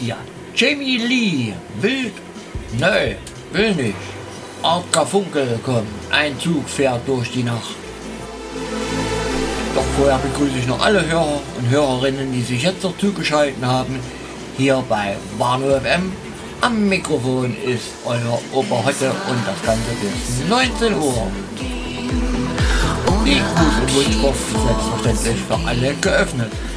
Ja, Jamie Lee, wild? Nö, will nicht. Art Karfunkel kommt, ein Zug fährt durch die Nacht. Doch vorher begrüße ich noch alle Hörer und Hörerinnen, die sich jetzt noch zugeschaltet haben, hier bei Warnow FM. Am Mikrofon ist euer Opa Hotte und das Ganze bis 19 Uhr. Die Gruß- und Wunschbox ist selbstverständlich für alle geöffnet.